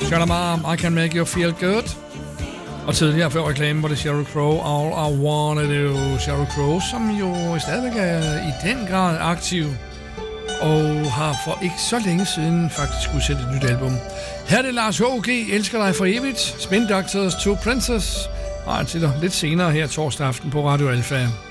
Shalamar, I Can Make You Feel Good. Og tidligere før reklame var det Sheryl Crow, All I Wanna Do. Sheryl Crow, som jo stadigvæk er i den grad aktiv, og har for ikke så længe siden faktisk udsat et nyt album. Her er det Lars H.G. Elsker dig for evigt. Spin Doctors, Two Princess. Og han lidt senere her torsdag aften på Radio Alfa.